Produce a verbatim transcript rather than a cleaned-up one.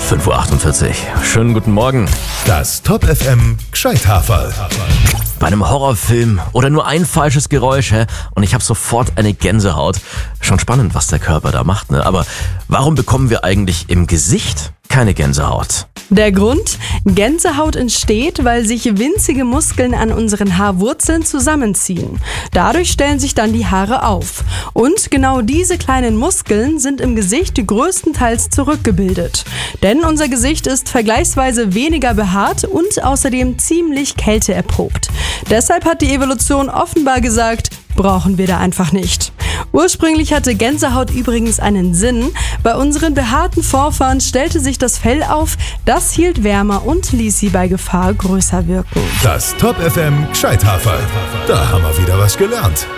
fünf Uhr achtundvierzig. Schönen guten Morgen. Das Top F M Gscheithaferl. Bei einem Horrorfilm oder nur ein falsches Geräusch, hä? Und ich habe sofort eine Gänsehaut. Schon spannend, was der Körper da macht, ne? Aber warum bekommen wir eigentlich im Gesicht keine Gänsehaut? Der Grund? Gänsehaut entsteht, weil sich winzige Muskeln an unseren Haarwurzeln zusammenziehen. Dadurch stellen sich dann die Haare auf. Und genau diese kleinen Muskeln sind im Gesicht größtenteils zurückgebildet. Denn unser Gesicht ist vergleichsweise weniger behaart und außerdem ziemlich kälteerprobt. Deshalb hat die Evolution offenbar gesagt, brauchen wir da einfach nicht. Ursprünglich hatte Gänsehaut übrigens einen Sinn. Bei unseren behaarten Vorfahren stellte sich das Fell auf, das hielt wärmer und ließ sie bei Gefahr größer wirken. Das Top F M Gscheithaferl. Da haben wir wieder was gelernt.